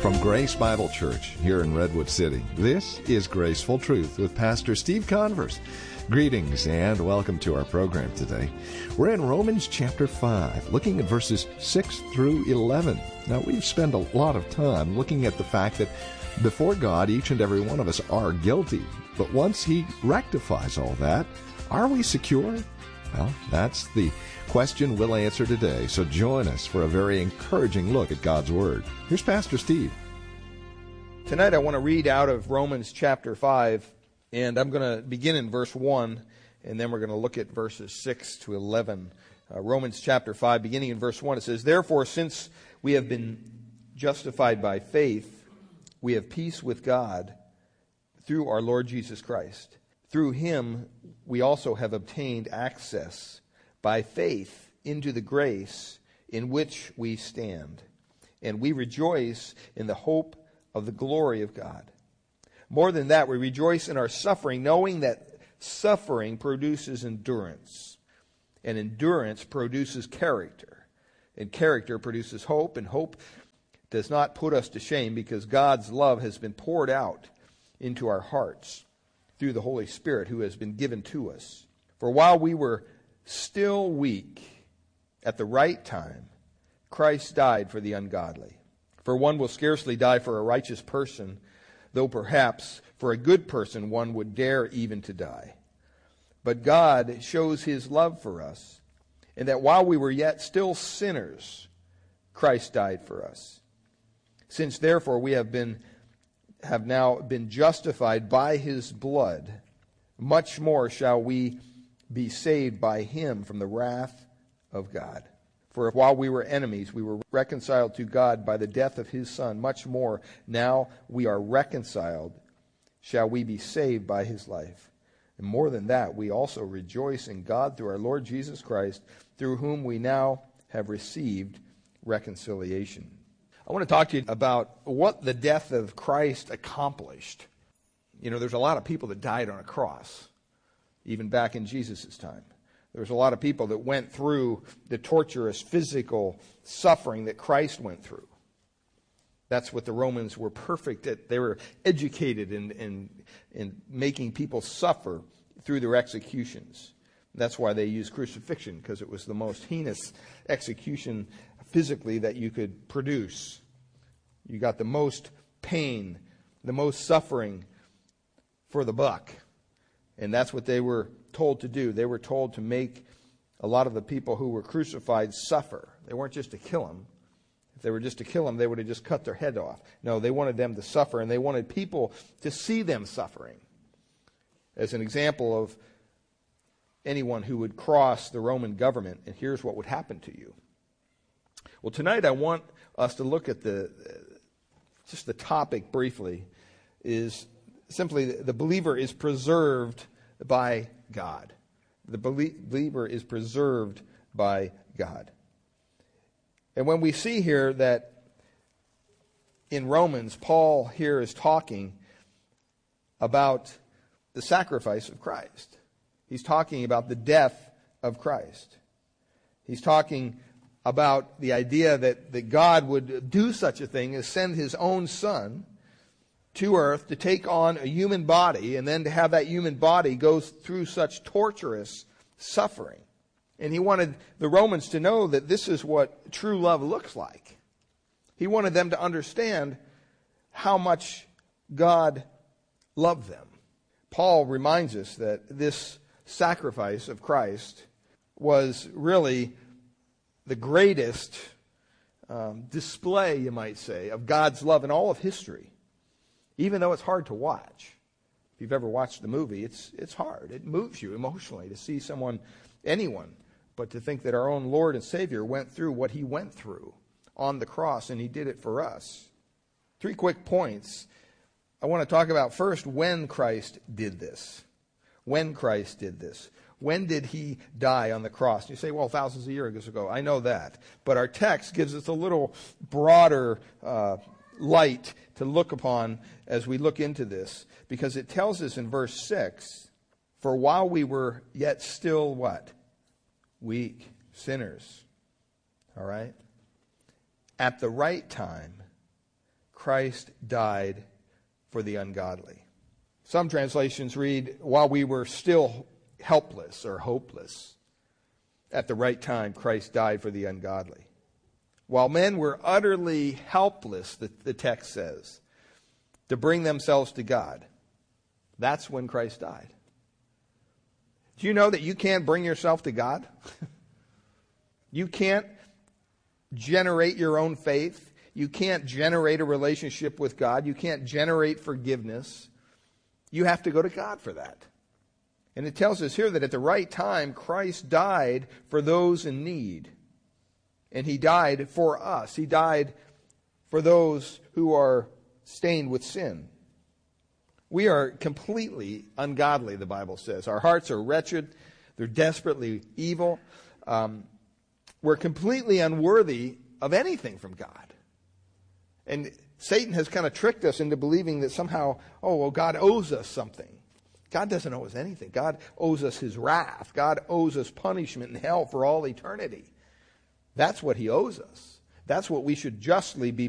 From Grace Bible Church here in Redwood City, this is Graceful Truth with Pastor Steve Converse. Greetings and welcome to our program today. We're in Romans chapter 5, looking at verses 6 through 11. Now, we've spent a lot of time looking at the fact that before God, each and every one of us are guilty. But once He rectifies all that, are we secure? Well, that's the question we'll answer today, so join us for a very encouraging look at God's Word. Here's Pastor Steve. Tonight I want to read out of Romans chapter 5, and I'm going to begin in verse 1, and then we're going to look at verses 6 to 11. Romans chapter 5, beginning in verse 1, it says, "Therefore, since we have been justified by faith, we have peace with God through our Lord Jesus Christ. Through Him we also have obtained access by faith into the grace in which we stand, and we rejoice in the hope of the glory of God. More than that, we rejoice in our suffering, knowing that suffering produces endurance, and endurance produces character, and character produces hope, and hope does not put us to shame, because God's love has been poured out into our hearts through the Holy Spirit who has been given to us. For while we were still weak, at the right time, Christ died for the ungodly. For one will scarcely die for a righteous person, though perhaps for a good person one would dare even to die. But God shows His love for us, and that while we were yet still sinners, Christ died for us. Since therefore we have now been justified by His blood, much more shall we be saved by Him from the wrath of God. For if while we were enemies, we were reconciled to God by the death of His Son, much more now we are reconciled, shall we be saved by His life. And more than that, we also rejoice in God through our Lord Jesus Christ, through whom we now have received reconciliation." I want to talk to you about what the death of Christ accomplished. You know, there's a lot of people that died on a cross, even back in Jesus' time. There was a lot of people that went through the torturous physical suffering that Christ went through. That's what the Romans were perfect at. They were educated in making people suffer through their executions. That's why they used crucifixion, because it was the most heinous execution physically that you could produce. You got the most pain, the most suffering for the buck. And that's what they were told to do. They were told to make a lot of the people who were crucified suffer. They weren't just to kill them. If they were just to kill them, they would have just cut their head off. No, they wanted them to suffer, and they wanted people to see them suffering. As an example of anyone who would cross the Roman government, and here's what would happen to you. Well, tonight I want us to look at the topic briefly, is simply the believer is preserved by God. The believer is preserved by God. And when we see here that in Romans, Paul here is talking about the sacrifice of Christ. He's talking about the death of Christ. He's talking about the idea that God would do such a thing as send His own Son to earth to take on a human body, and then to have that human body go through such torturous suffering. And He wanted the Romans to know that this is what true love looks like. He wanted them to understand how much God loved them. Paul reminds us that this sacrifice of Christ was really the greatest display, you might say, of God's love in all of history. Even though it's hard to watch. If you've ever watched the movie, it's hard. It moves you emotionally to see anyone, but to think that our own Lord and Savior went through what He went through on the cross, and He did it for us. 3 quick points. I want to talk about first when Christ did this. When Christ did this. When did He die on the cross? You say, well, thousands of years ago. I know that. But our text gives us a little broader light to look upon as we look into this. Because it tells us in verse 6, for while we were yet still what? Weak, sinners. All right? At the right time, Christ died for the ungodly. Some translations read, while we were still helpless or hopeless, at the right time Christ died for the ungodly. While men were utterly helpless, the text says, to bring themselves to God, that's when Christ died. Do you know that you can't bring yourself to God? You can't generate your own faith. You can't generate a relationship with God. You can't generate forgiveness. You have to go to God for that. And it tells us here that at the right time, Christ died for those in need. And he died for us. He died for those who are stained with sin. We are completely ungodly, the Bible says. Our hearts are wretched. They're desperately evil. We're completely unworthy of anything from God. And Satan has kind of tricked us into believing that somehow, God owes us something. God doesn't owe us anything. God owes us his wrath. God owes us punishment in hell for all eternity. That's what he owes us. That's what we should justly be